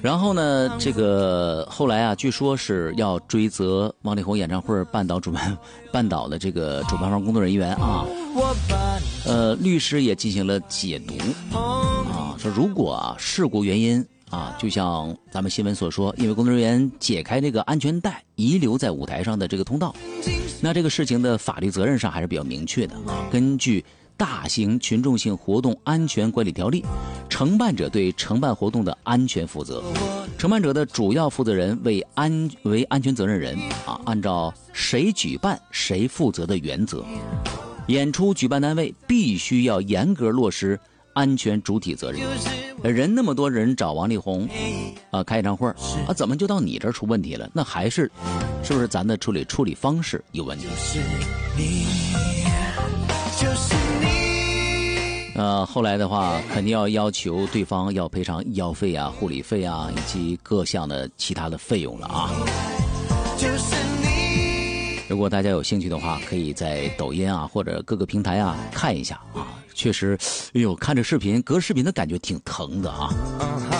然后呢，这个后来啊，据说是要追责王力宏演唱会绊倒的这个主办方工作人员啊。律师也进行了解读啊，说如果啊事故原因啊，就像咱们新闻所说，因为工作人员解开这个安全带遗留在舞台上的这个通道，那这个事情的法律责任上还是比较明确的啊。根据大型群众性活动安全管理条例，承办者对承办活动的安全负责，承办者的主要负责人为安全责任人啊，按照谁举办谁负责的原则，演出举办单位必须要严格落实安全主体责任。人那么多人找王力宏开演唱会啊，怎么就到你这儿出问题了？那还是不是咱的处理方式有问题？后来的话肯定要求对方要赔偿医药费啊、护理费啊以及各项的其他的费用了啊。如果大家有兴趣的话，可以在抖音啊或者各个平台啊看一下啊，确实，哎呦，看着视频隔视频的感觉挺疼的啊。